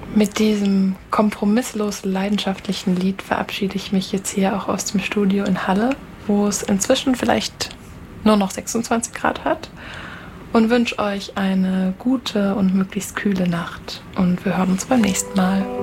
Mit diesem kompromisslos leidenschaftlichen Lied verabschiede ich mich jetzt hier auch aus dem Studio in Halle, wo es inzwischen vielleicht nur noch 26 Grad hat, und wünsche euch eine gute und möglichst kühle Nacht. Und wir hören uns beim nächsten Mal.